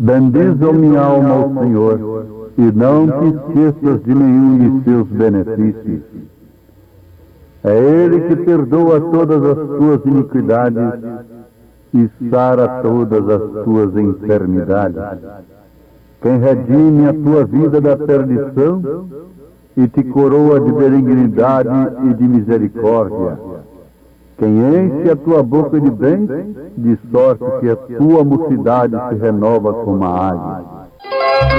Bendize, minha alma, ao Senhor, e não te esqueças de nenhum de seus benefícios. É Ele que perdoa todas as tuas iniquidades e sara todas as tuas enfermidades. Quem redime a tua vida da perdição e te coroa de benignidade e de misericórdia. Quem enche a tua boca de bens, de sorte que a tua mocidade se renova como a águia.